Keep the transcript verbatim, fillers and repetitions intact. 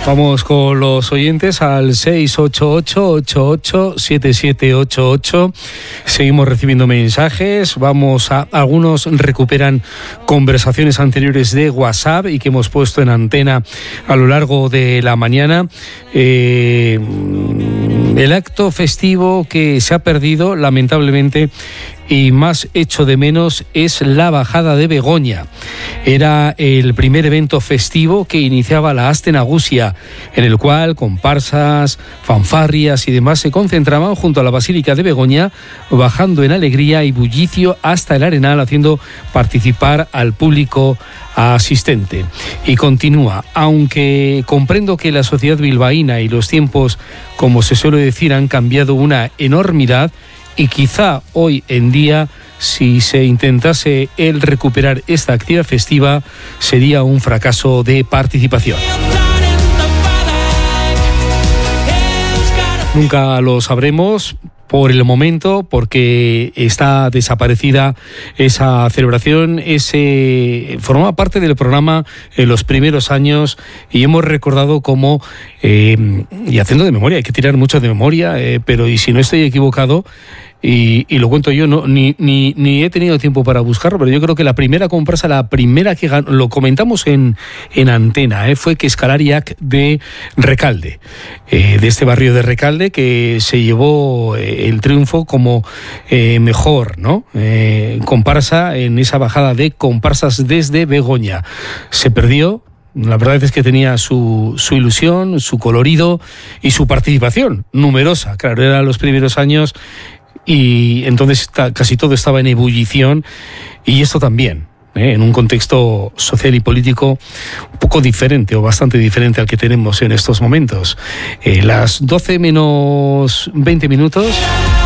Vamos con los oyentes al seis ocho ocho, ocho ocho siete siete ocho ocho. Seguimos recibiendo mensajes. Vamos a algunos recuperan conversaciones anteriores de WhatsApp y que hemos puesto en antena a lo largo de la mañana. Eh, el acto festivo que se ha perdido, lamentablemente, y más hecho de menos es la bajada de Begoña. Era el primer evento festivo que iniciaba la Aste Nagusia, en el cual comparsas, fanfarrias y demás se concentraban junto a la Basílica de Begoña, bajando en alegría y bullicio hasta el Arenal, haciendo participar al público asistente. Y continúa: aunque comprendo que la sociedad bilbaína y los tiempos, como se suele decir, han cambiado una enormidad, y quizá hoy en día, si se intentase el recuperar esta actividad festiva, sería un fracaso de participación. Nunca lo sabremos por el momento, porque está desaparecida esa celebración. Ese formaba parte del programa en los primeros años y hemos recordado cómo, eh, y haciendo de memoria, hay que tirar mucho de memoria, eh, pero y si no estoy equivocado, y, y lo cuento yo, no ni, ni, ni he tenido tiempo para buscarlo, pero yo creo que la primera comparsa, la primera que ganó, lo comentamos en, en antena, eh, fue que Escalariac de Recalde, eh, de este barrio de Recalde, que se llevó eh, el triunfo como eh, mejor, ¿no? Eh, comparsa en esa bajada de comparsas desde Begoña. Se perdió. La verdad es que tenía su, su ilusión, su colorido y su participación numerosa. Claro, eran los primeros años y entonces casi todo estaba en ebullición, y esto también, ¿eh? En un contexto social y político un poco diferente o bastante diferente al que tenemos en estos momentos. Eh, las doce menos veinte minutos...